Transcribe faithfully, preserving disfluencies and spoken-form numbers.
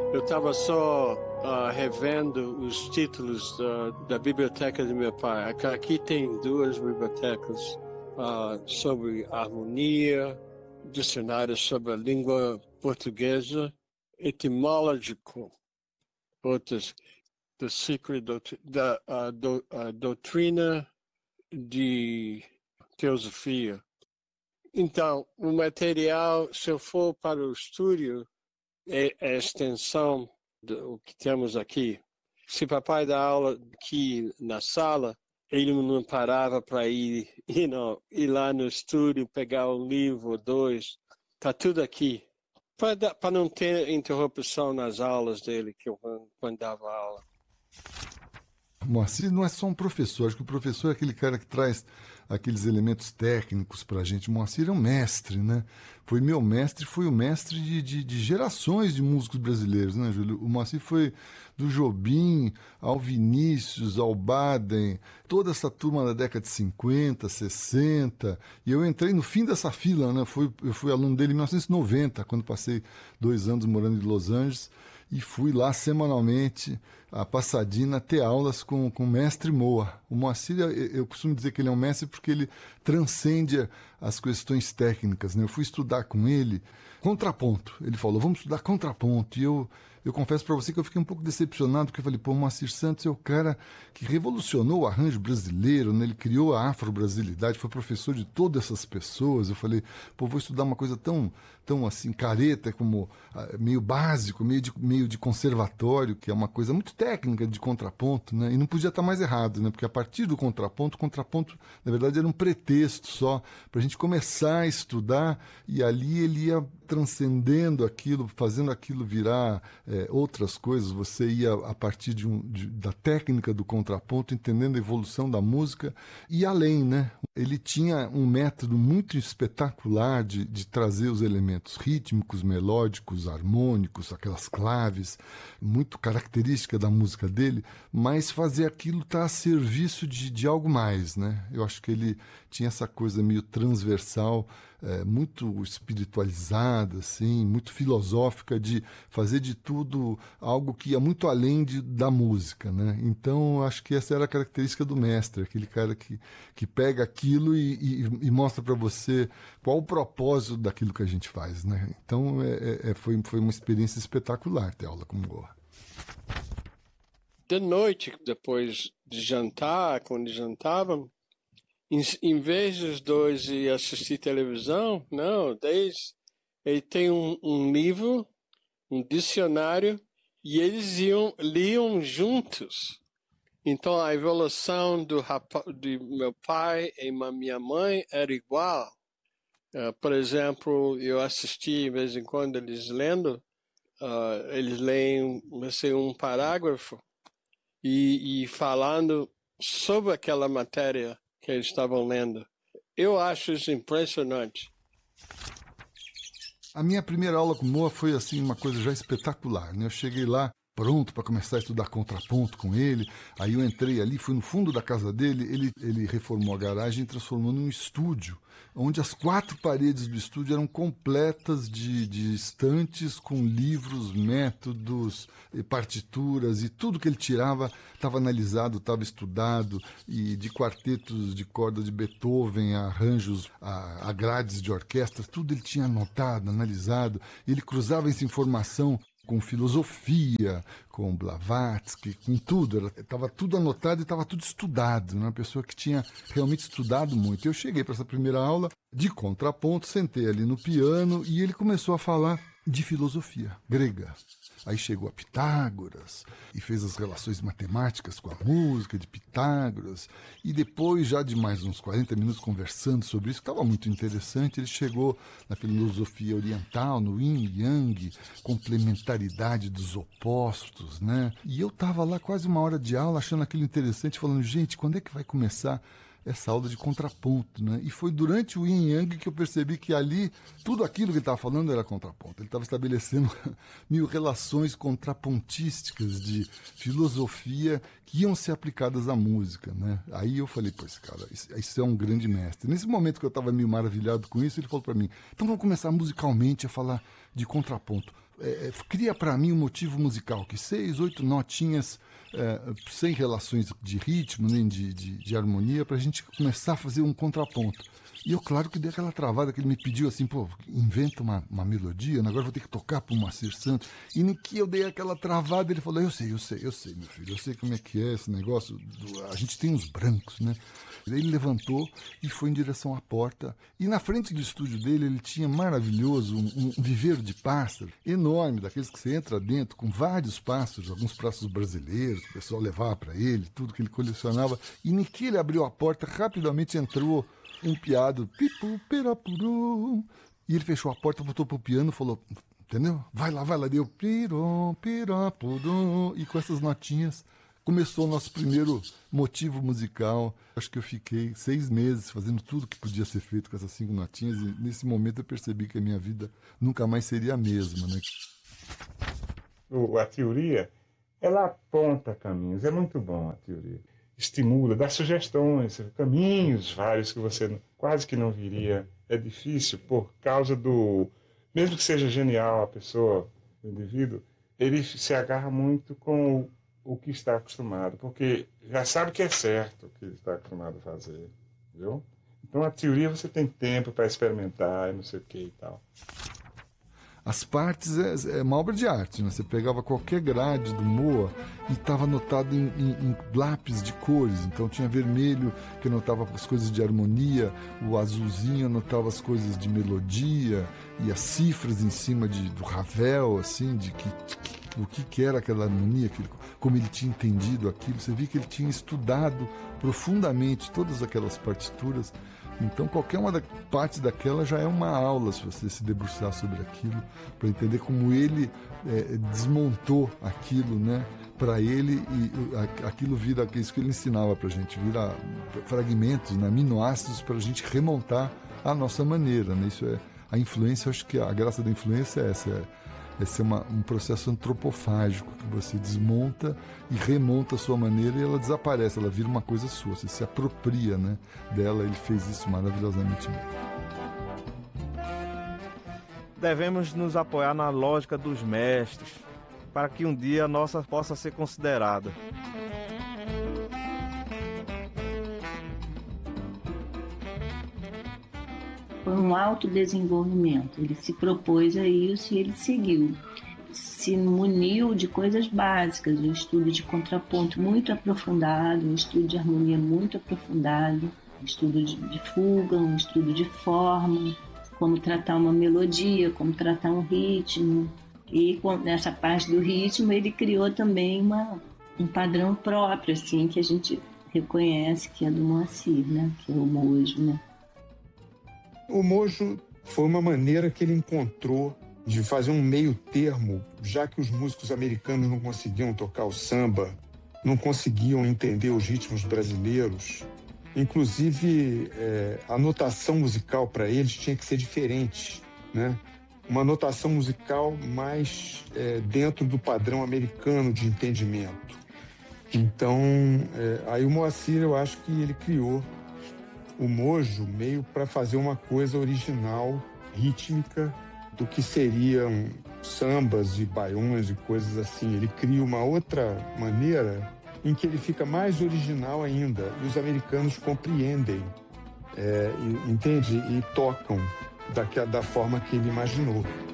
Eu estava só uh, revendo os títulos da, da biblioteca do meu pai. Aqui tem duas bibliotecas uh, sobre harmonia, dicionário sobre a língua portuguesa, etimológico, outras, The Secret da uh, do, uh, doutrina de teosofia. Então, o material, se eu for para o estúdio, é a extensão do que temos aqui. Se papai dá aula aqui na sala, ele não parava para ir, you know, ir lá no estúdio, pegar um livro ou dois. Está tudo aqui. Para não ter interrupção nas aulas dele, que eu quando dava aula. Moacir não é só um professor, acho que o professor é aquele cara que traz aqueles elementos técnicos pra gente. Moacir é um mestre, né? Foi meu mestre, foi o mestre de, de, de gerações de músicos brasileiros, né, Júlio? O Moacir foi do Jobim ao Vinícius, ao Baden, toda essa turma da década de cinquenta, sessenta, e eu entrei no fim dessa fila, né? Fui, eu fui aluno dele em mil novecentos e noventa, quando passei dois anos morando em Los Angeles, e fui lá semanalmente a Pasadena ter aulas com, com o mestre Moa. O Moacir, eu costumo dizer que ele é um mestre porque ele transcende as questões técnicas, né? Eu fui estudar com ele contraponto. Ele falou, vamos estudar contraponto. E eu, eu confesso para você que eu fiquei um pouco decepcionado, porque eu falei, pô, o Moacir Santos é o cara que revolucionou o arranjo brasileiro, né? Ele criou a afro-brasilidade, foi professor de todas essas pessoas. Eu falei, pô, vou estudar uma coisa tão, tão assim, careta, como uh, meio básico, meio de, meio de conservatório, que é uma coisa muito técnica de contraponto, né? E não podia estar mais errado, né? Porque a partir do contraponto, o contraponto, na verdade, era um pretexto só para a gente começar a estudar, e ali ele ia transcendendo aquilo, fazendo aquilo virar é, outras coisas. Você ia a partir de um, de, da técnica do contraponto, entendendo a evolução da música e além, né? Ele tinha um método muito espetacular de, de trazer os elementos rítmicos, melódicos, harmônicos, aquelas claves, muito característica da música dele, mas fazer aquilo estar a serviço de, de algo mais, né? Eu acho que ele tinha essa coisa meio transversal, é, muito espiritualizada, assim, muito filosófica, de fazer de tudo algo que ia muito além de, da música, né? Então, acho que essa era a característica do mestre, aquele cara que, que pega aquilo e, e, e mostra para você qual o propósito daquilo que a gente faz, né? Então, é, é, foi, foi uma experiência espetacular ter aula com o Moa. De noite, depois de jantar, quando jantavam, em, em vez dos dois ir assistir televisão, não, eles, ele tem um, um livro, um dicionário, e eles iam, liam juntos. Então a evolução do de meu pai e minha mãe era igual. Uh, por exemplo, eu assisti de vez em quando eles lendo, uh, eles leem assim, um parágrafo e, e falando sobre aquela matéria que eles estavam lendo. Eu acho isso impressionante. A minha primeira aula com o Moa foi assim uma coisa já espetacular, né? Eu cheguei lá pronto para começar a estudar contraponto com ele, aí eu entrei ali, fui no fundo da casa dele, ele, ele reformou a garagem e transformou num estúdio, onde as quatro paredes do estúdio eram completas de, de estantes com livros, métodos, partituras, e tudo que ele tirava estava analisado, estava estudado, e de quartetos de corda de Beethoven, a arranjos, a, a grades de orquestra, tudo ele tinha anotado, analisado, ele cruzava essa informação com filosofia, com Blavatsky, com tudo. Estava tudo anotado e estava tudo estudado. Uma pessoa que tinha realmente estudado muito. Eu cheguei para essa primeira aula de contraponto, sentei ali no piano e ele começou a falar de filosofia grega. Aí chegou a Pitágoras e fez as relações matemáticas com a música de Pitágoras. E depois, já de mais uns quarenta minutos conversando sobre isso, que estava muito interessante, ele chegou na filosofia oriental, no Yin e Yang, complementaridade dos opostos, né? E eu estava lá quase uma hora de aula achando aquilo interessante, falando, gente, quando é que vai começar essa aula de contraponto, né? E foi durante o Yin Yang que eu percebi que ali tudo aquilo que ele estava falando era contraponto. Ele estava estabelecendo mil relações contrapontísticas de filosofia que iam ser aplicadas à música, né? Aí eu falei, pô, esse cara, isso, isso é um grande mestre. Nesse momento que eu estava meio maravilhado com isso, ele falou para mim, então vamos começar musicalmente a falar de contraponto. é, cria para mim um motivo musical, que seis, oito notinhas, é, sem relações de ritmo, nem de, de, de harmonia, para a gente começar a fazer um contraponto. E eu, claro, que dei aquela travada que ele me pediu assim, pô, inventa uma, uma melodia, agora eu vou ter que tocar pro Moacir Santos. E no que eu dei aquela travada, ele falou, eu sei, eu sei, eu sei, meu filho, eu sei como é que é esse negócio, do, a gente tem uns brancos, né? Ele levantou e foi em direção à porta. E na frente do estúdio dele, ele tinha maravilhoso um, um viveiro de pássaros enorme, daqueles que você entra dentro, com vários pássaros, alguns pássaros brasileiros, que o pessoal levava para ele, tudo que ele colecionava. E no que ele abriu a porta, rapidamente entrou um piado, pipu, pirapuru. E ele fechou a porta, botou pro piano e falou, entendeu? Vai lá, vai lá, deu pirom, pirapuru. E com essas notinhas começou o nosso primeiro motivo musical. Acho que eu fiquei seis meses fazendo tudo que podia ser feito com essas cinco notinhas. E nesse momento eu percebi que a minha vida nunca mais seria a mesma, né? O, a teoria, ela aponta caminhos. É muito bom a teoria. Estimula, dá sugestões, caminhos vários que você quase que não viria. É difícil por causa do... Mesmo que seja genial a pessoa, o indivíduo, ele se agarra muito com o, o que está acostumado, porque já sabe que é certo o que ele está acostumado a fazer, viu? Então a teoria você tem tempo para experimentar e não sei o que e tal. As partes é, é uma obra de arte, né? Você pegava qualquer grade do Moa e estava anotado em, em, em lápis de cores. Então tinha vermelho, que anotava as coisas de harmonia, o azulzinho anotava as coisas de melodia, e as cifras em cima de, do Ravel, assim, de que, que, o que, que era aquela harmonia, que ele, como ele tinha entendido aquilo. Você via que ele tinha estudado profundamente todas aquelas partituras. Então, qualquer uma da, parte daquela já é uma aula, se você se debruçar sobre aquilo, para entender como ele é, desmontou aquilo, né, para ele, e a, aquilo vira, isso que ele ensinava para a gente, vira fragmentos, né, aminoácidos, para a gente remontar a nossa maneira, né? Isso é a influência. Acho que a graça da influência é essa, é, é ser uma, um processo antropofágico, que você desmonta e remonta a sua maneira e ela desaparece, ela vira uma coisa sua, você se apropria, né, dela. Ele fez isso maravilhosamente bem. Devemos nos apoiar na lógica dos mestres, para que um dia a nossa possa ser considerada. Foi um autodesenvolvimento. Ele se propôs a isso e ele seguiu. Se muniu de coisas básicas, um estudo de contraponto muito aprofundado, um estudo de harmonia muito aprofundado, um estudo de, de fuga, um estudo de forma, como tratar uma melodia, como tratar um ritmo. E nessa parte do ritmo ele criou também uma, um padrão próprio, assim, que a gente reconhece, que é do Moacir, né? Que é o mojo, né? O mojo foi uma maneira que ele encontrou de fazer um meio termo, já que os músicos americanos não conseguiam tocar o samba, não conseguiam entender os ritmos brasileiros. Inclusive, é, a notação musical para eles tinha que ser diferente, né? Uma notação musical mais é, dentro do padrão americano de entendimento. Então, é, aí o Moacir, eu acho que ele criou o mojo meio para fazer uma coisa original, rítmica, do que seriam sambas e baiões e coisas assim. Ele cria uma outra maneira em que ele fica mais original ainda, e os americanos compreendem, é, e, entende? E tocam da, da forma que ele imaginou.